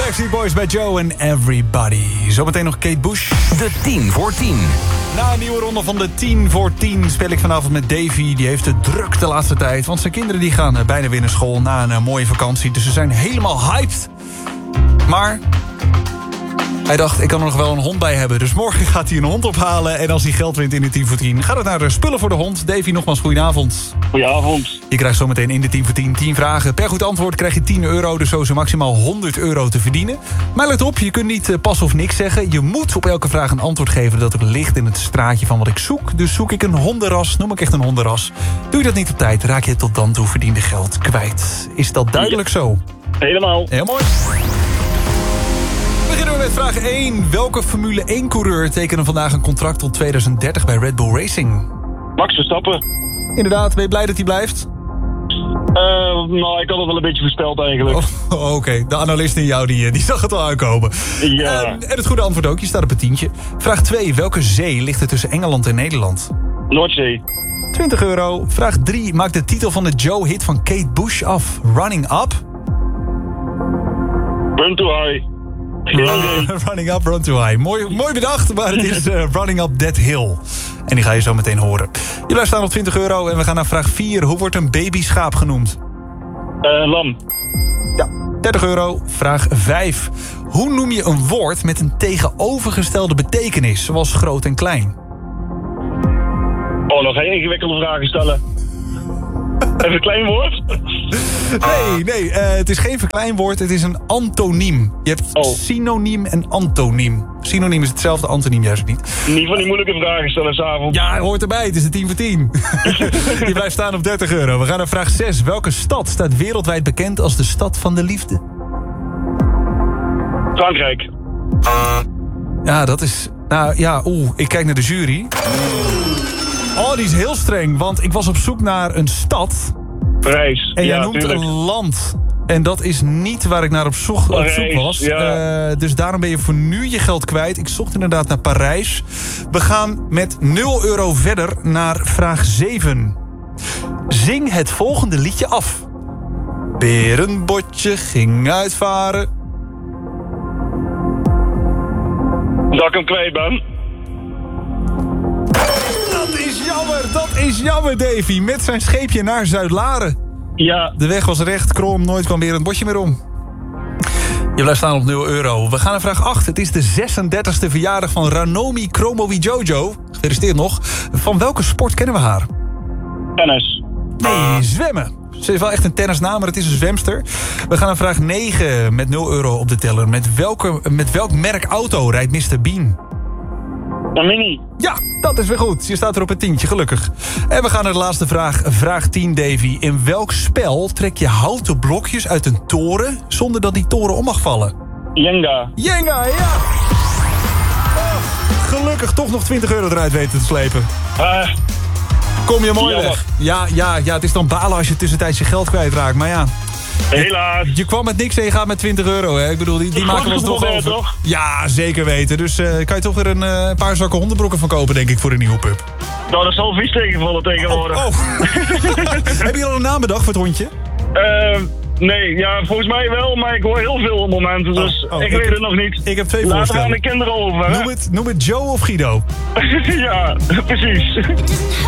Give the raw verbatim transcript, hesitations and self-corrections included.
Backstreet Boys bij Joe en Everybody. Zometeen nog Kate Bush. De tien voor tien. Na een nieuwe ronde van de tien voor tien speel ik vanavond met Davy. Die heeft het druk de laatste tijd. Want zijn kinderen die gaan bijna weer naar school na een mooie vakantie. Dus ze zijn helemaal hyped. Maar hij dacht, ik kan er nog wel een hond bij hebben. Dus morgen gaat hij een hond ophalen. En als hij geld wint in de tien voor tien, gaat het naar de spullen voor de hond. Davy, nogmaals goedenavond. Goedenavond. Je krijgt zometeen in de tien voor tien tien vragen. Per goed antwoord krijg je tien euro. Dus zo is er maximaal honderd euro te verdienen. Maar let op, je kunt niet uh, pas of niks zeggen. Je moet op elke vraag een antwoord geven dat er ligt in het straatje van wat ik zoek. Dus zoek ik een hondenras, noem ik echt een hondenras. Doe je dat niet op tijd, raak je het tot dan toe verdiende geld kwijt. Is dat duidelijk zo? Helemaal. Heel mooi. Beginnen we met vraag één. Welke Formule één-coureur tekende vandaag een contract tot tweeduizend dertig bij Red Bull Racing? Max Verstappen. Inderdaad, ben je blij dat hij blijft? Uh, nou, ik had het wel een beetje voorspeld eigenlijk. Oh, Oké, okay. De analist in jou die, die zag het al aankomen. Ja. Uh, en het goede antwoord ook, je staat op het tientje. Vraag twee. Welke zee ligt er tussen Engeland en Nederland? Noordzee. twintig euro. Vraag drie. Maakt de titel van de Joe-hit van Kate Bush af. Running Up? Run to high. Running Up, Run to High. Mooi, mooi bedacht, maar het is uh, Running Up That Hill. En die ga je zo meteen horen. Je blijft staan op twintig euro en we gaan naar vraag vier. Hoe wordt een babyschaap genoemd? Uh, lam. Ja, dertig euro. Vraag vijf. Hoe noem je een woord met een tegenovergestelde betekenis, zoals groot en klein? Oh, nog geen ingewikkelde vragen stellen. Even een klein woord? Nee, nee, uh, het is geen verkleinwoord, het is een antoniem. Je hebt oh. synoniem en antoniem. Synoniem is hetzelfde, antoniem juist niet. Niet van die moeilijke vragen stellen s'avonds. Ja, hoort erbij, het is de tien voor tien. Je blijft staan op dertig euro. We gaan naar vraag zes. Welke stad staat wereldwijd bekend als de stad van de liefde? Frankrijk. Ja, dat is... Nou ja, oeh, ik kijk naar de jury. Oh, die is heel streng, want ik was op zoek naar een stad. Parijs. En jij ja, noemt tuurlijk. een land. En dat is niet waar ik naar op, zoek, op zoek was. Ja. Uh, dus daarom ben je voor nu je geld kwijt. Ik zocht inderdaad naar Parijs. We gaan met nul euro verder naar vraag zeven. Zing het volgende liedje af. Berenbotje ging uitvaren. Dat ik hem kwijt ben. Dat is jammer, dat is jammer, Davy. Met zijn scheepje naar Zuid-Laren. Ja. De weg was recht, krom, nooit kwam weer een botje meer om. Je blijft staan op nul euro. We gaan naar vraag acht. Het is de zesendertigste verjaardag van Ranomi Kromowidjojo. Gefeliciteerd nog. Van welke sport kennen we haar? Tennis. Nee, zwemmen. Ze is wel echt een tennisnaam, maar het is een zwemster. We gaan naar vraag negen met nul euro op de teller. Met, welke, met welk merk auto rijdt mister Bean? Een mini. Ja, dat is weer goed. Je staat er op een tientje, gelukkig. En we gaan naar de laatste vraag. Vraag tien, Davy. In welk spel trek je houten blokjes uit een toren zonder dat die toren om mag vallen? Jenga. Jenga, ja! Oh, gelukkig toch nog twintig euro eruit weten te slepen. Uh, Kom je mooi jammer. weg. Ja, ja, ja, het is dan balen als je tussentijds je geld kwijtraakt. Maar ja, helaas. je kwam met niks en je gaat met twintig euro. Hè? Ik bedoel, die, die maken we ons toch geprobeerd, over. toch? Ja, zeker weten. Dus uh, kan je toch weer een uh, paar zakken hondenbroeken van kopen, denk ik, voor een nieuwe pup. Nou, dat zal vies tegenvallen tegenwoordig. Oh, oh. Heb je al een naam bedacht voor het hondje? Uh, nee, ja, volgens mij wel, maar ik hoor heel veel op momenten, dus Oh, oh, ik, ik weet heb- het nog niet. Ik heb twee Laten we aan voorstellen. de kinderen over, hè? Noem het, noem het Joe of Guido. Ja, precies.